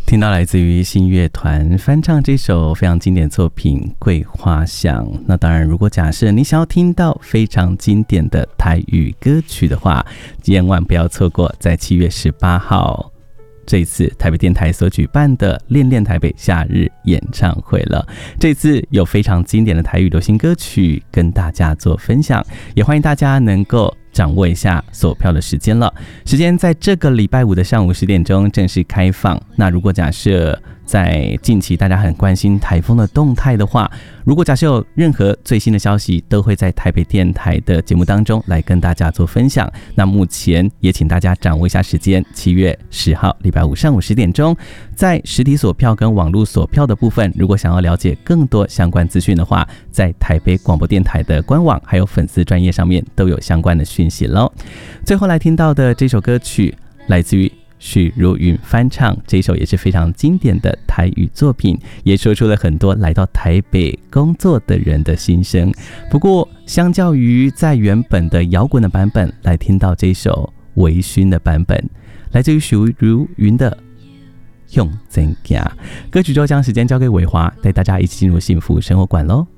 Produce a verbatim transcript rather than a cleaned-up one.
听到来自于新乐团翻唱这首非常经典作品《桂花香》。那当然，如果假设你想要听到非常经典的台语歌曲的话，千万不要错过在七月十八号这一次台北电台所举办的恋恋台北夏日演唱会了。这次有非常经典的台语流行歌曲跟大家做分享，也欢迎大家能够掌握一下锁票的时间了。时间在这个礼拜五的上午十点钟正式开放。那如果假设在近期大家很关心台风的动态的话，如果假设有任何最新的消息，都会在台北电台的节目当中来跟大家做分享。那目前也请大家掌握一下时间，七月十号礼拜五上午十点钟，在实体锁票跟网络锁票的部分，如果想要了解更多相关资讯的话，在台北广播电台的官网还有粉丝专页上面都有相关的讯息咯。最后来听到的这首歌曲来自于许茹芸翻唱，这一首也是非常经典的台语作品，也说出了很多来到台北工作的人的心声。不过相较于在原本的摇滚的版本来听到这首微醺的版本，来自于许茹芸的用真行。歌曲就将时间交给伟华，带大家一起进入幸福生活馆咯。